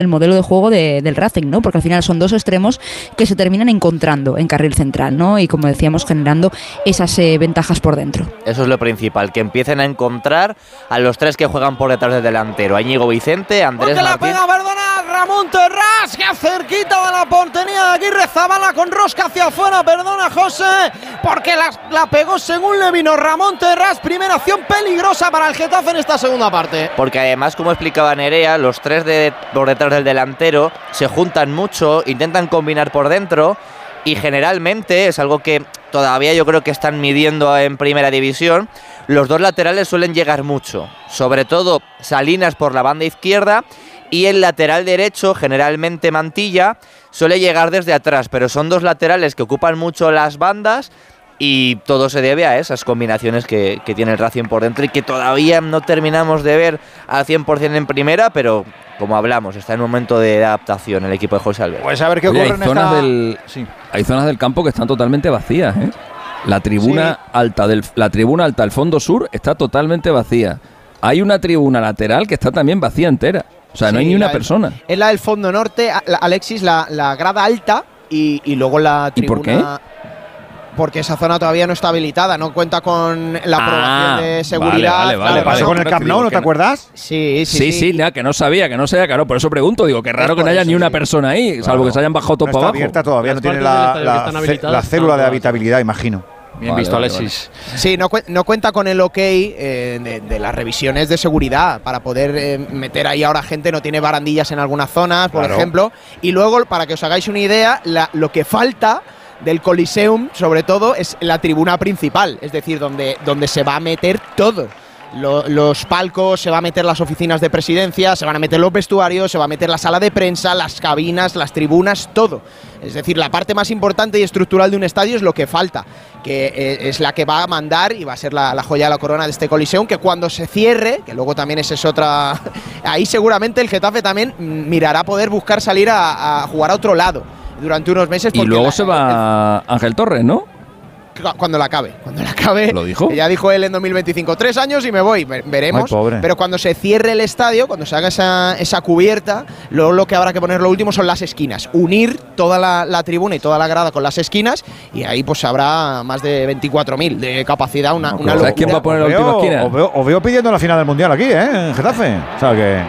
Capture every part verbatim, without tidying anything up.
el modelo de juego de, del Racing, ¿no? Porque al final son dos extremos que se terminan encontrando en carril central, ¿no? Y como decíamos, generando esas eh, ventajas por dentro. Eso es lo principal, que empiecen a encontrar a los tres que juegan por detrás del delantero, a Íñigo Vicente, Andrés Martín. La pega, perdona, Ramón Terrás, que cerquita de la portería de Aguirre Zabala con rosca hacia afuera, perdona José, porque la, la pegó según le vino Ramón Terrás, primera acción peligrosa para el Getafe en esta segunda parte. Porque además, como explicaba Nerea, los tres de, por detrás del delantero se juntan mucho, intentan combinar por dentro y generalmente, es algo que todavía yo creo que están midiendo en primera división, los dos laterales suelen llegar mucho, sobre todo Salinas por la banda izquierda y el lateral derecho, generalmente Mantilla, suele llegar desde atrás, pero son dos laterales que ocupan mucho las bandas y todo se debe a esas combinaciones que, que tiene el Racing por dentro y que todavía no terminamos de ver al cien por cien en primera, pero como hablamos, está en un momento de adaptación el equipo de José Alberto. Pues a ver qué ocurre. Oye, hay, en zonas esta... del, sí. hay zonas del campo que están totalmente vacías, ¿eh? La tribuna sí. alta del la tribuna alta del fondo sur está totalmente vacía. Hay una tribuna lateral que está también vacía entera. O sea, sí, no hay ni una del, persona. Es la del fondo norte, Alexis, la, la grada alta y, y luego la tribuna. ¿Y por qué? Porque esa zona todavía no está habilitada, no cuenta con la aprobación ah, de seguridad. Vale, vale, vale, ¿Qué pasó con el Camp Nou? ¿No te acuerdas? Sí, sí, sí. Sí, sí, nada, que no sabía, que no sabía, claro, por eso pregunto. Digo, qué raro que no haya ni una persona ahí, claro, salvo que se hayan bajado todo no para está abajo. abierta todavía, no tiene la, la, la célula de habitabilidad, imagino. Bien vale, visto, vale, Alexis. Vale. Sí, no, cu no cuenta con el ok eh, de, de las revisiones de seguridad para poder eh, meter ahí ahora gente, no tiene barandillas en algunas zonas, por claro. ejemplo. Y luego, para que os hagáis una idea, la, lo que falta del Coliseum, sobre todo, es la tribuna principal, es decir, donde, donde se va a meter todo. Lo, los palcos, se va a meter las oficinas de presidencia, se van a meter los vestuarios, se va a meter la sala de prensa, las cabinas, las tribunas, todo. Es decir, la parte más importante y estructural de un estadio es lo que falta, que eh, es la que va a mandar y va a ser la, la joya de la corona de este Coliseum, que cuando se cierre, que luego también esa es otra... ahí seguramente el Getafe también mirará poder buscar salir a, a jugar a otro lado durante unos meses. Y luego la, se va el, Ángel Torres, ¿no? Cuando la acabe, cuando la acabe. ¿Lo dijo? Ya dijo él en dos mil veinticinco, tres años y me voy, veremos. Ay, pobre. Pero cuando se cierre el estadio, cuando se haga esa, esa cubierta, luego lo que habrá que poner lo último son las esquinas. Unir toda la, la tribuna y toda la grada con las esquinas y ahí pues habrá más de veinticuatro mil de capacidad, una, no, una ¿Sabes quién va a poner la última esquina? Os veo, os veo pidiendo la final del Mundial aquí, ¿eh? En Getafe. O sea que…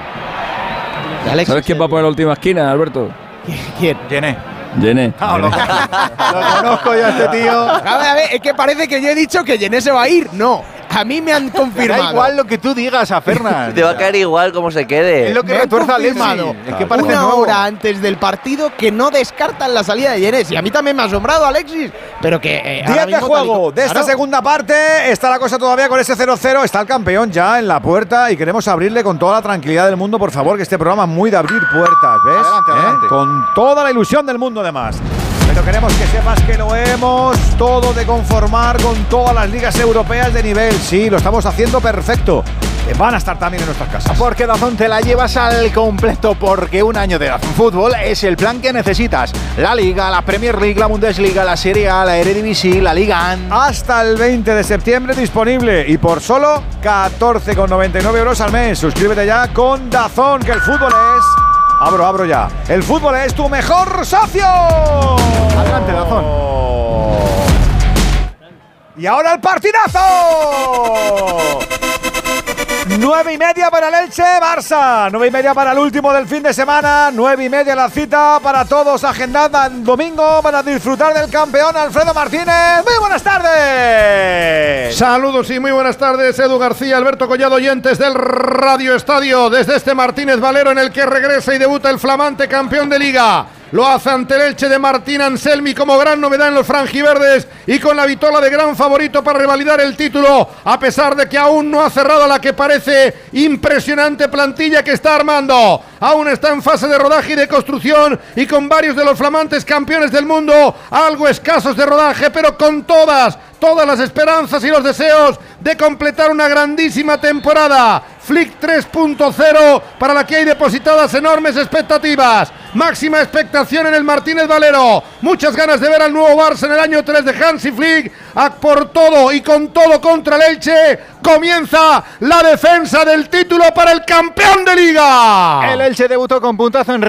Alexis, ¿Sabes quién va a poner la última esquina, Alberto? ¿Quién? Llené. Llené. Ah, lo, lo conozco yo a este tío. A ver, a ver, es que parece que yo he dicho que Llené se va a ir. No, a mí me han confirmado. Da igual lo que tú digas a Fernan. Te va a caer igual como se quede. Es lo que me han retuerza Alexis. confirmado Es que parece una nuevo. hora antes del partido que no descartan la salida de Llené. Y a mí también me ha asombrado, Alexis. Pero que eh, Día de juego de esta claro. segunda parte. Está la cosa todavía con ese cero cero. Está el campeón ya en la puerta y queremos abrirle con toda la tranquilidad del mundo. Por favor, que este programa es muy de abrir puertas, ¿ves? Adelante, ¿Eh? adelante. Con toda la ilusión del mundo, además. Pero queremos que sepas que lo hemos todo de conformar con todas las ligas europeas de nivel. Sí, lo estamos haciendo perfecto. Que van a estar también en nuestras casas. Porque Dazón te la llevas al completo, porque un año de Dazón Fútbol es el plan que necesitas. La Liga, la Premier League, la Bundesliga, la Serie A, la Eredivisie, la Liga. Hasta el veinte de septiembre disponible y por solo catorce con noventa y nueve euros al mes. Suscríbete ya con Dazón, que el fútbol es… Abro, abro ya. El fútbol es tu mejor socio. Adelante, Dazón. Y ahora el partidazo. Nueve y media para el Elche, Barça. Nueve y media para el último del fin de semana. Nueve y media la cita para todos. Agendada en domingo para disfrutar del campeón Alfredo Martínez. Muy buenas tardes. Saludos y muy buenas tardes. Edu García, Alberto Collado, oyentes del Radio Estadio. Desde este Martínez Valero en el que regresa y debuta el flamante campeón de Liga. Lo hace ante el Elche de Martín Anselmi como gran novedad en los franjiverdes y con la vitola de gran favorito para revalidar el título, a pesar de que aún no ha cerrado la que parece impresionante plantilla que está armando. Aún está en fase de rodaje y de construcción y con varios de los flamantes campeones del mundo, algo escasos de rodaje, pero con todas, todas las esperanzas y los deseos de completar una grandísima temporada. Flick tres punto cero para la que hay depositadas enormes expectativas. Máxima expectación en el Martínez Valero. Muchas ganas de ver al nuevo Barça en el año tres de Hansi Flick. A por todo y con todo contra el Elche. Comienza la defensa del título para el campeón de Liga. El Elche debutó con puntazo en